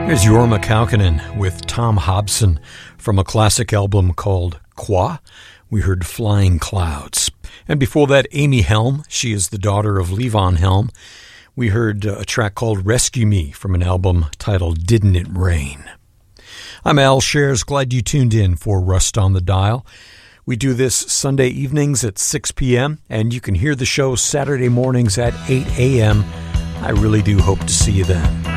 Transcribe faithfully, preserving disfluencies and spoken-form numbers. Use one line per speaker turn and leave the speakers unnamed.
Here's Jorma Kaukonen with Tom Hobson from a classic album called Quoi. We heard Flying Clouds. And before that, Amy Helm. She is the daughter of Levon Helm. We heard a track called Rescue Me from an album titled Didn't It Rain? I'm Al Shares. Glad you tuned in for Rust on the Dial. We do this Sunday evenings at six p.m., and you can hear the show Saturday mornings at eight a.m. I really do hope to see you then.